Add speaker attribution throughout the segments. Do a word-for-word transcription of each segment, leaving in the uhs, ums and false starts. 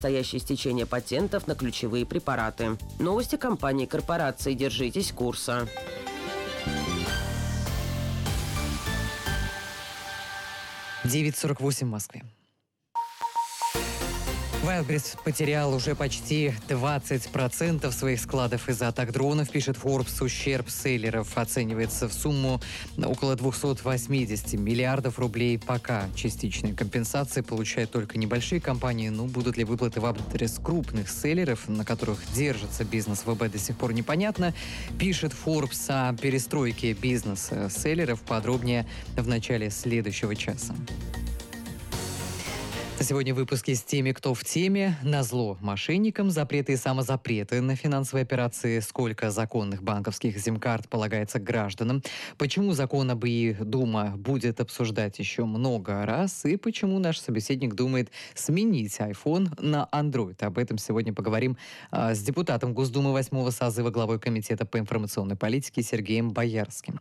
Speaker 1: предстоящее истечение патентов на ключевые препараты. Новости компании и корпорации. Держитесь курса.
Speaker 2: девять сорок восемь в Москве. Wildberries потерял уже почти двадцать процентов своих складов из-за атак дронов, пишет Forbes. Ущерб селлеров оценивается в сумму около двести восемьдесят миллиардов рублей. Пока частичные компенсации получают только небольшие компании, но будут ли выплаты в адрес крупных селлеров, на которых держится бизнес ВБ, до сих пор непонятно. Пишет Forbes о перестройке бизнеса селлеров подробнее в начале следующего часа. Сегодня в выпуске с теми, кто в теме. Назло мошенникам, запреты и самозапреты на финансовые операции, сколько законных банковских сим-карт полагается гражданам, почему закон об ИИ Дума будет обсуждать еще много раз и почему наш собеседник думает сменить iPhone на Android. Об этом сегодня поговорим а, с депутатом Госдумы восьмого созыва, главой комитета по информационной политике Сергеем Боярским.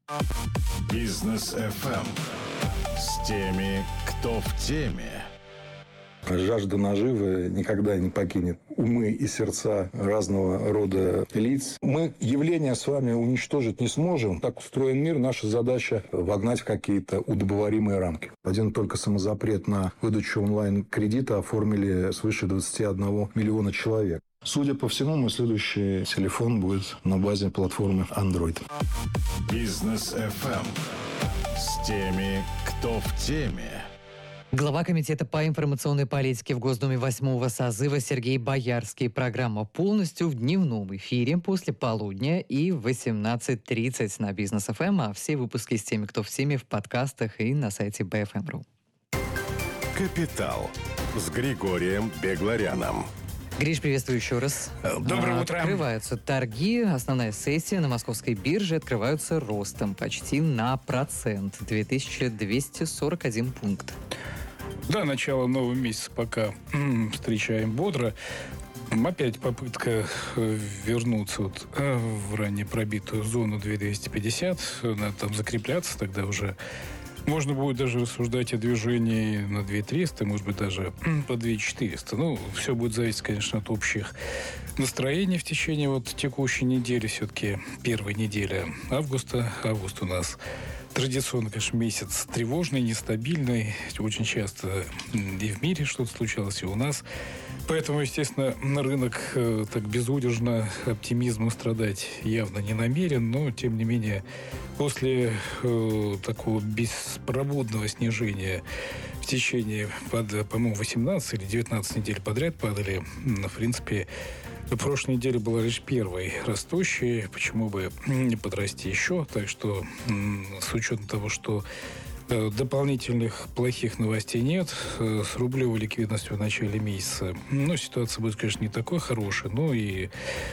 Speaker 3: Бизнес эф эм с теми, кто в теме.
Speaker 4: Жажда наживы никогда не покинет умы и сердца разного рода лиц. Мы явление с вами уничтожить не сможем. Так устроен мир. Наша задача – вогнать в какие-то удобоваримые рамки. Один только самозапрет на выдачу онлайн-кредита оформили свыше двадцати одного миллиона человек. Судя по всему, мой следующий телефон будет на базе платформы Android.
Speaker 3: Бизнес эф эм с теми, кто в теме.
Speaker 2: Глава комитета по информационной политике в Госдуме восьмого созыва Сергей Боярский. Программа полностью в дневном эфире после полудня и в восемнадцать тридцать на Бизнес эф эм, а все выпуски с теми, кто в теме, в подкастах и на сайте би эф эм точка ру.
Speaker 3: Капитал с Григорием Бегларяном.
Speaker 2: Гриш, приветствую еще раз.
Speaker 5: Доброе утро.
Speaker 2: Открываются торги. Основная сессия на московской бирже открываются ростом почти на процент. две тысячи двести сорок один пункт.
Speaker 5: Да, начало нового месяца пока м, встречаем бодро. Опять попытка вернуться вот в ранее пробитую зону две тысячи двести пятьдесят. Надо там закрепляться, тогда уже можно будет даже рассуждать о движении на две тысячи триста, может быть, даже по две тысячи четыреста. Ну, все будет зависеть, конечно, от общих настроений в течение вот текущей недели. Все-таки первая неделя августа. Август у нас традиционно, конечно, месяц тревожный, нестабильный. Очень часто и в мире что-то случалось, и у нас. Поэтому, естественно, на рынок э, так безудержно оптимизмом страдать явно не намерен. Но, тем не менее, после э, такого беспробудного снижения в течение, по-моему, восемнадцать или девятнадцать недель подряд падали, в принципе, прошлой неделе была лишь первой растущей. Почему бы не подрасти еще? Так что с учетом того, что дополнительных плохих новостей нет, с рублевой ликвидностью в начале месяца, ну, ситуация будет, конечно, не такой хорошей, но и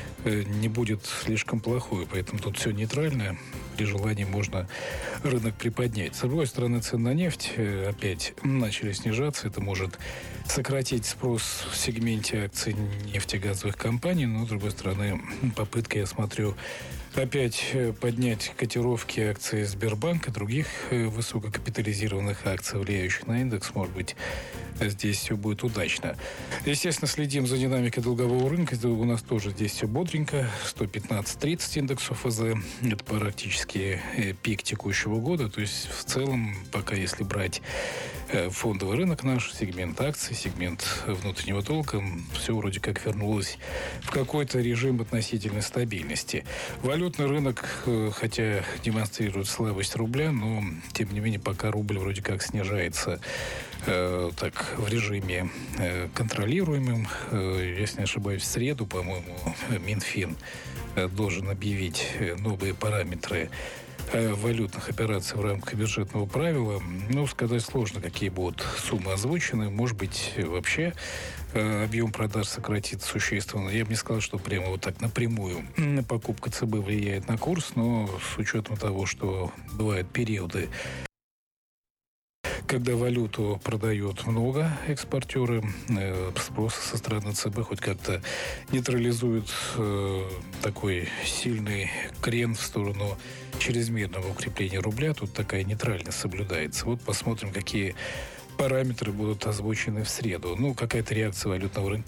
Speaker 5: не будет слишком плохой. Поэтому тут все нейтрально. При желании можно рынок приподнять. С другой стороны, цены на нефть опять начали снижаться. Это может сократить спрос в сегменте акций нефтегазовых компаний. Но, с другой стороны, попытка, я смотрю, опять поднять котировки акций Сбербанка, других высококапитализированных акций, влияющих на индекс, может быть, здесь все будет удачно. Естественно, следим за динамикой долгового рынка. У нас тоже здесь все бодренько. сто пятнадцать тридцать индекс ОФЗ. Это практически пик текущего года. То есть, в целом, пока если брать фондовый рынок наш, сегмент акций, сегмент внутреннего долга, все вроде как вернулось в какой-то режим относительной стабильности. Валютный рынок, хотя демонстрирует слабость рубля, но, тем не менее, пока рубль вроде как снижается э, так в режиме э, контролируемым. Э, если не ошибаюсь, в среду, по-моему, Минфин э, должен объявить новые параметры валютных операций в рамках бюджетного правила. Ну, сказать сложно, какие будут суммы озвучены. Может быть, вообще э, объем продаж сократится существенно. Я бы не сказал, что прямо вот так напрямую покупка ЦБ влияет на курс, но с учетом того, что бывают периоды, когда валюту продают много экспортеры, э, спрос со стороны ЦБ хоть как-то нейтрализует э, такой сильный крен в сторону чрезмерного укрепления рубля. Тут такая нейтральность соблюдается. Вот посмотрим, какие параметры будут озвучены в среду. Ну, какая-то реакция валютного рынка